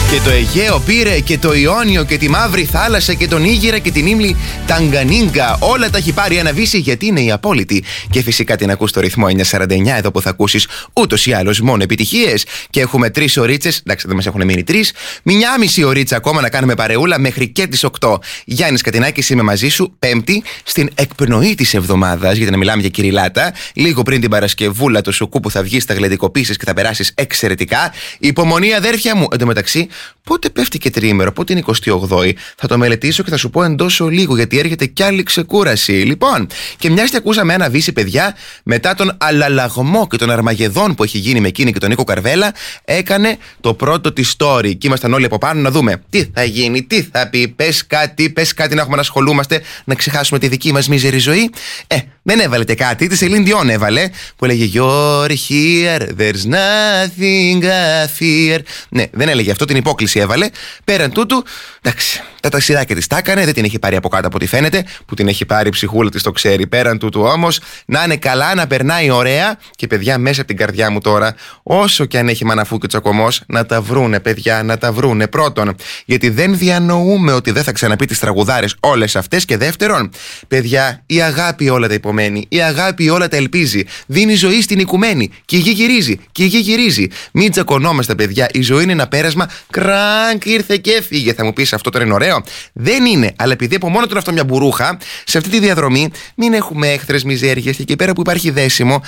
Και το Αιγαίο πήρε και το Ιόνιο και τη Μαύρη Θάλασσα και τον Ήγηρα και την ύμνη Ταγκανίγκα. Όλα τα έχει πάρει ένα Βύση γιατί είναι η απόλυτη. Και φυσικά την ακούς στο ρυθμό 949 εδώ που θα ακούσεις ούτως ή άλλως μόνο επιτυχίες. Και έχουμε 3 ωρίτσες, εντάξει δεν μας έχουν μείνει 3, μια μισή ωρίτσα ακόμα να κάνουμε παρεούλα μέχρι και τις 8. Γιάννης Κατινάκης είμαι μαζί σου, Πέμπτη, στην εκπνοή της εβδομάδας, γιατί να μιλάμε για κυριλάτα, λίγο πριν την Παρασκευούλα, το σουκού που θα βγει στα γλεντικοποίησεις και θα περάσεις εξαιρετικά. Υπομονή, αδέρφια μου. Εν τω μεταξύ, πότε πέφτει και τριήμερο, πότε είναι 28η, θα το μελετήσω και θα σου πω εντός ολίγου, γιατί έρχεται κι άλλη ξεκούραση. Λοιπόν, και μιας και ακούσαμε ένα Βύση, παιδιά, μετά τον αλλαλαγμό και τον Αρμαγεδόν που έχει γίνει με εκείνη και τον Νίκο Καρβέλα, έκανε το πρώτο της story. Και ήμασταν όλοι από πάνω να δούμε τι θα γίνει, τι θα πει, πες κάτι να έχουμε να ασχολούμαστε, να ξεχάσουμε τη δική μας μίζερη ζωή. Δεν έβαλε και κάτι, τη Celine Dion έβαλε, που έλεγε You're here, there's nothing I fear. Ναι, δεν έλεγε αυτό, την υπόκληση έβαλε. Πέραν τούτου, εντάξει, τα ταξιδάκια της τα έκανε, δεν την έχει πάρει από κάτω από ό,τι φαίνεται, που την έχει πάρει η ψυχούλα της το ξέρει. Πέραν τούτου όμως, να είναι καλά, να περνάει ωραία. Και παιδιά, μέσα από την καρδιά μου τώρα, όσο και αν έχει μαναφού και τσακωμός, να τα βρούνε, παιδιά, να τα βρούνε. Πρώτον, γιατί δεν διανοούμε ότι δεν θα ξαναπεί τις τραγουδάρες όλες αυτές. Και δεύτερον, παιδιά, η αγάπη όλα τα υπομένει, η αγάπη όλα τα ελπίζει. Δίνει ζωή στην οικουμένη. Και η γη γυρίζει, και η γη γυρίζει. Μην τσακωνόμαστε, παιδιά. Η ζωή είναι ένα πέρασμα. Κρανκ, ήρθε και έφυγε. Θα μου πεις αυτό τώρα είναι ωραίο. Δεν είναι, αλλά επειδή από μόνο του αυτό μια μπουρούχα, σε αυτή τη διαδρομή μην έχουμε έχθρες μιζέριες και εκεί πέρα που υπάρχει δέσιμο,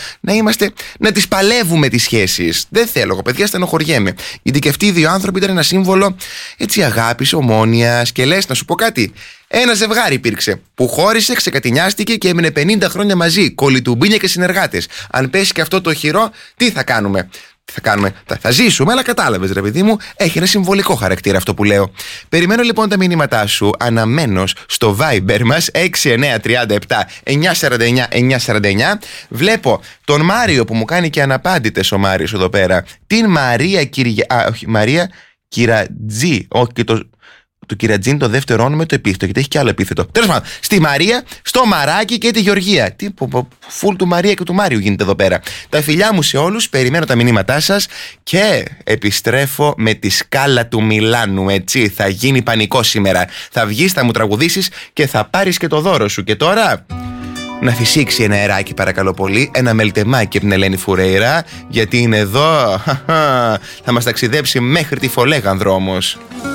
να τις παλεύουμε τις σχέσεις. Δεν θέλω, εγώ, παιδιά, στενοχωριέμαι. Γιατί και αυτοί οι δύο άνθρωποι ήταν ένα σύμβολο έτσι αγάπης, ομόνοιας. Και λες, να σου πω κάτι. Ένα ζευγάρι υπήρξε που χώρισε, ξεκατηνιάστηκε και έμεινε 50 χρόνια μαζί. Κολυτουμπίνια και συνεργάτες. Αν πέσει και αυτό το χειρό, τι θα κάνουμε. Θα ζήσουμε, αλλά κατάλαβες, ρε παιδί μου, έχει ένα συμβολικό χαρακτήρα αυτό που λέω. Περιμένω λοιπόν τα μηνύματά σου, αναμένως στο Viber μας 6937 949 949. Βλέπω τον Μάριο που μου κάνει και αναπάντητες ο Μάριος εδώ πέρα. Την Μαρία Μαρία Κυρατζή, όχι και του Κυρατζήν το δεύτερο όνομα το επίθετο, γιατί έχει και άλλο επίθετο. Τέλος πάντων, στη Μαρία, στο Μαράκι και τη Γεωργία. Τι φουλ του Μαρία και του Μάριου γίνεται εδώ πέρα. Τα φιλιά μου σε όλους, περιμένω τα μηνύματά σας και επιστρέφω με τη σκάλα του Μιλάνου. Έτσι, θα γίνει πανικό σήμερα. Θα βγεις, θα μου τραγουδήσεις και θα πάρεις και το δώρο σου. Και τώρα να φυσήξει ένα αεράκι παρακαλώ πολύ, ένα μελτεμάκι από την Ελένη Φουρέιρα, γιατί είναι εδώ. Θα μας ταξιδέψει μέχρι τη Φολέγανδρο όμως.